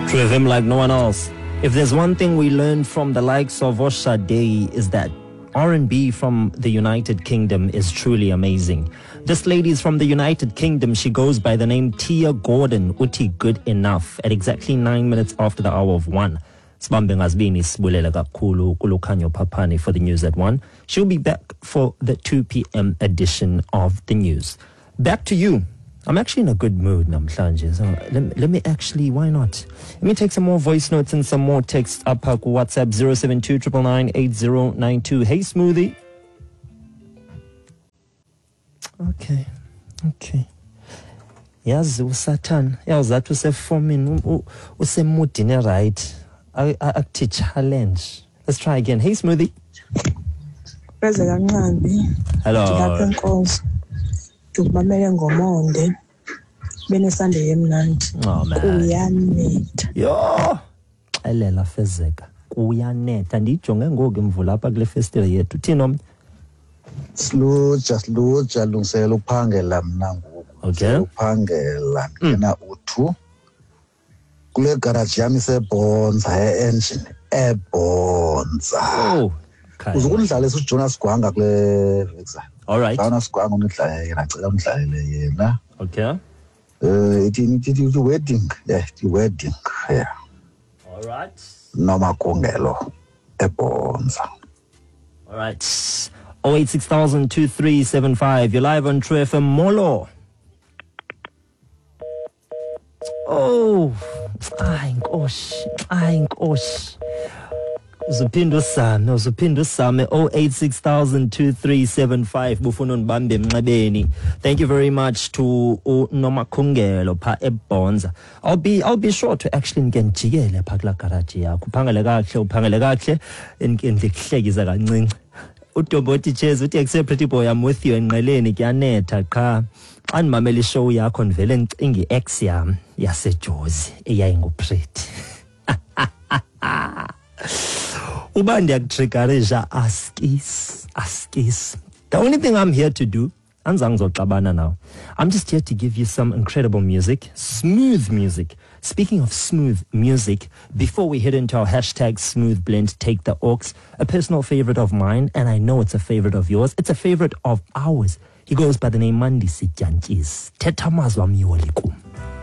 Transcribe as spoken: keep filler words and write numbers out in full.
With him like no one else. If there's one thing we learned from the likes of Oshade is that R and B from the United Kingdom is truly amazing. This lady is from the United Kingdom. She goes by the name Tia Gordon, Uti Good Enough, at exactly nine minutes after the hour of one. Sibambe ngazibini sibulela kakhulu kuLukhanyo Papani for the news at one. She'll be back for the two p.m. edition of the news. Back to you. I'm actually in a good mood, namhlanje. So let, let me actually, why not? Let me take some more voice notes and some more text up at WhatsApp zero seven two nine nine eight zero nine two. Hey, Smoothie. Okay, okay. Yazi uSatan, yazi usefomini usemudini right. Akuthi challenge. Let's try again. Hey, Smoothie. Hello. Tumamele ngomonde benesande yemnandi kuyanetha yo elela fezeka kuyanetha ndijonge ngoku imvula apha kule festival yethu thina omnye sluja sluja lungisela uphangela mina ngoku okay uphangela ngena uthu kule garage yami sebonza e-engine ebonza oh uzukundlala uJonas Gwanga kule Vexa. All right. Jonas Gwanga unidlala yena cela umdlalele yena. Okay. Eh it it it wedding. Yeah, the wedding. Yeah. All right. Noma Kongelo ebonza. All right. oh eight six thousand two three seven five. You're live on True F M Molo. Oh, ay nkosi, ay nkosi. Uzuphinda usame, uzuphinda usame oh eight six thousand two three seven five bufuna unibambe emnxebeni. Thank you very much to Nomakhungelo pha eBonza. I'll be I'll be sure to actually ngijikele pha kula garage yakho. Uphangele kahle, uphangele kahle enkindle kuhlekisa kancinci. Udomboti Chase uthi accept pretty boy I'm with you enqeleni kuyanetha qha. Xa ndimamela ishow yakho ndivele ngicinga ex yam yaseJozi eyayingupretty. Uba ndiyakutriggerisha askis askis. The only thing I'm here to do, now, I'm just here to give you some incredible music, smooth music. Speaking of smooth music, before we head into our hashtag smooth blend, take the aux, a personal favorite of mine, and I know it's a favorite of yours. It's a favorite of ours. He goes by the name Mandisi Janchis. Teta mazwa miwolikum.